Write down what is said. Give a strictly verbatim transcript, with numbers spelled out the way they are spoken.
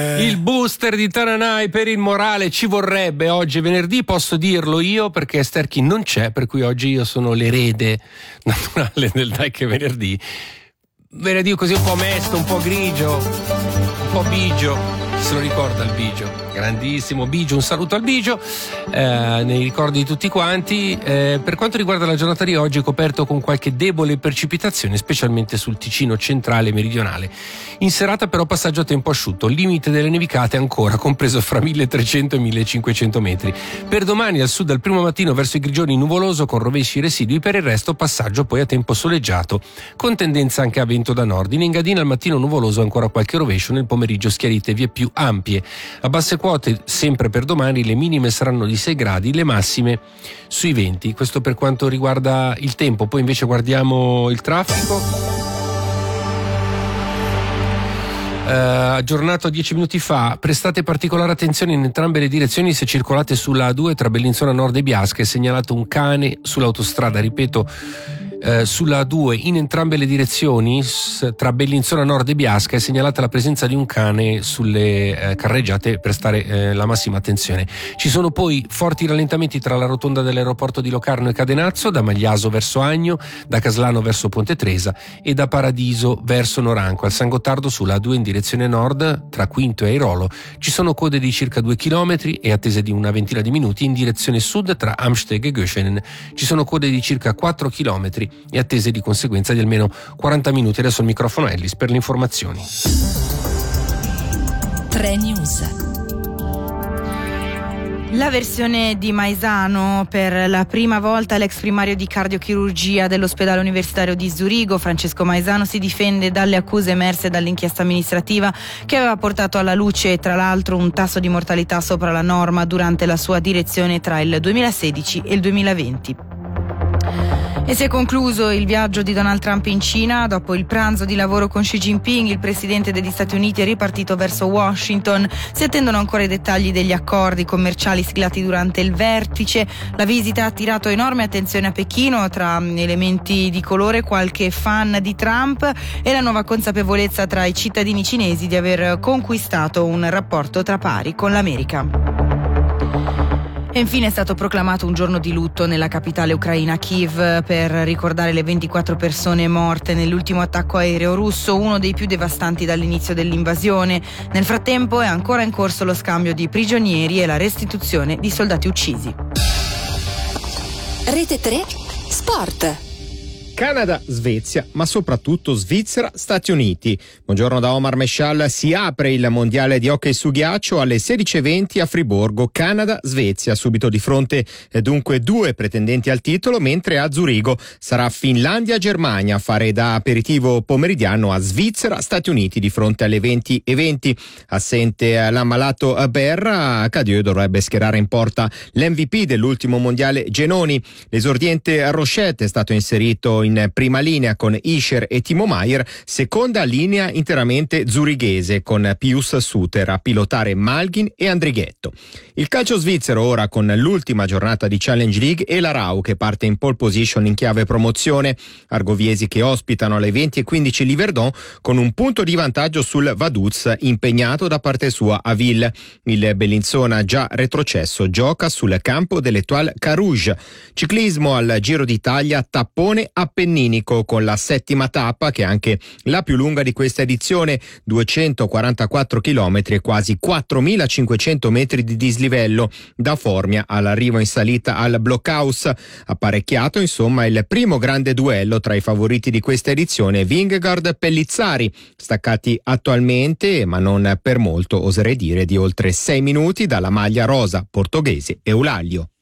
Il booster di Tananai per il morale ci vorrebbe oggi è venerdì, posso dirlo io perché Sterchi non c'è, per cui oggi io sono l'erede naturale del Dai che venerdì. Venerdì così un po' mesto, un po' grigio, un po' bigio, chi se lo ricorda il bigio? Grandissimo Bigio, un saluto al Bigio, eh, nei ricordi di tutti quanti. Eh, per quanto riguarda la giornata di oggi è coperto con qualche debole precipitazione, specialmente sul Ticino centrale e meridionale. In serata però passaggio a tempo asciutto, limite delle nevicate ancora, compreso fra milletrecento e millecinquecento metri. Per domani al sud al primo mattino verso i grigioni nuvoloso con rovesci residui, per il resto passaggio poi a tempo soleggiato, con tendenza anche a vento da nord. In Engadina al mattino nuvoloso ancora qualche rovescio, nel pomeriggio schiarite vie più ampie. A basse quote, sempre per domani, le minime saranno di sei gradi, le massime sui venti. Questo per quanto riguarda il tempo. Poi invece guardiamo il traffico. Uh, aggiornato dieci minuti fa, prestate particolare attenzione in entrambe le direzioni se circolate sulla A due tra Bellinzona Nord e Biasca. È segnalato un cane sull'autostrada, ripeto, Uh, sulla A due in entrambe le direzioni s- tra Bellinzona Nord e Biasca è segnalata la presenza di un cane sulle uh, carreggiate, per stare uh, la massima attenzione. Ci sono poi forti rallentamenti tra la rotonda dell'aeroporto di Locarno e Cadenazzo, da Magliaso verso Agno, da Caslano verso Ponte Tresa e da Paradiso verso Noranco. Al San Gottardo sulla A due in direzione nord tra Quinto e Airolo ci sono code di circa due chilometri e attese di una ventina di minuti. In direzione sud tra Amsteg e Göschenen ci sono code di circa quattro chilometri e attese di conseguenza di almeno quaranta minuti. Adesso il microfono a Ellis per le informazioni. tre News. La versione di Maisano: per la prima volta l'ex primario di cardiochirurgia dell'ospedale universitario di Zurigo, Francesco Maisano, si difende dalle accuse emerse dall'inchiesta amministrativa che aveva portato alla luce tra l'altro un tasso di mortalità sopra la norma durante la sua direzione tra il duemilasedici e il duemilaventi. E si è concluso il viaggio di Donald Trump in Cina. Dopo il pranzo di lavoro con Xi Jinping, il presidente degli Stati Uniti è ripartito verso Washington. Si attendono ancora i dettagli degli accordi commerciali siglati durante il vertice. La visita ha attirato enorme attenzione a Pechino, tra elementi di colore qualche fan di Trump e la nuova consapevolezza tra i cittadini cinesi di aver conquistato un rapporto tra pari con l'America. E infine è stato proclamato un giorno di lutto nella capitale ucraina, Kiev, per ricordare le ventiquattro persone morte nell'ultimo attacco aereo russo, uno dei più devastanti dall'inizio dell'invasione. Nel frattempo è ancora in corso lo scambio di prigionieri e la restituzione di soldati uccisi. Rete tre Sport. Canada, Svezia, ma soprattutto Svizzera, Stati Uniti. Buongiorno da Omar Meshal. Si apre il mondiale di hockey su ghiaccio alle sedici e venti a Friburgo. Canada, Svezia, subito di fronte eh, dunque due pretendenti al titolo, mentre a Zurigo sarà Finlandia, Germania a fare da aperitivo pomeridiano a Svizzera, Stati Uniti di fronte alle venti e venti. Assente l'ammalato Berra, Cadieux dovrebbe schierare in porta l'M V P dell'ultimo mondiale Genoni. L'esordiente Rochette è stato inserito in in prima linea con Ischer e Timo Maier, seconda linea interamente zurighese con Pius Suter a pilotare Malgin e Andrighetto. Il calcio svizzero ora con l'ultima giornata di Challenge League e la Rau che parte in pole position in chiave promozione. Argoviesi che ospitano alle venti e quindici l'Yverdon con un punto di vantaggio sul Vaduz impegnato da parte sua a Ville. Il Bellinzona già retrocesso gioca sul campo dell'Etoile Carouge. Ciclismo al Giro d'Italia, tappone appenninico con la settima tappa che è anche la più lunga di questa edizione, duecentoquarantaquattro chilometri e quasi quattromilacinquecento metri di dislivello da Formia all'arrivo in salita al Blockhaus. Apparecchiato insomma il primo grande duello tra i favoriti di questa edizione, Vingegaard-Pellizzari, staccati attualmente ma non per molto, oserei dire, di oltre sei minuti dalla maglia rosa portoghese Eulaglio.